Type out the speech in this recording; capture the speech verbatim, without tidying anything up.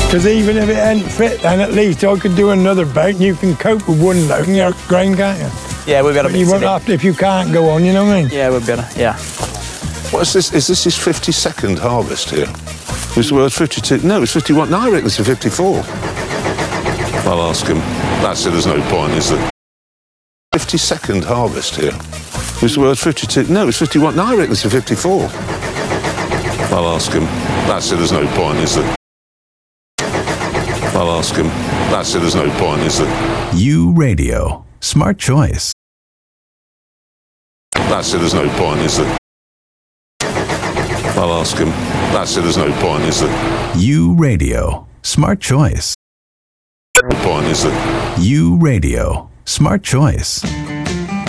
Because even if it ain't fit, then at least I could do another boat and you can cope with one load in your grain, can't you? Yeah, we'll be able to You mix won't it in. have to if you can't go on, you know what I mean? Yeah, we'll be able to, yeah. What is this? Is this his fifty-second harvest here? Was the word fifty-two? No, it's fifty-one. No, I reckon it's a fifty-four. I'll ask him. That's it, there's no point, is there? fifty-second harvest here. Was the word fifty-two? No, it's fifty-one. No, I reckon it's a fifty-four. I'll ask him. That's it, there's no point, is there? I'll ask him. That's it, there's no point, is there? You Radio. Smart choice. That's it, there's no point, is there? I'll ask him. That's it, there's no point, is there? You Radio. Smart choice. No point, is there? You Radio. Smart choice.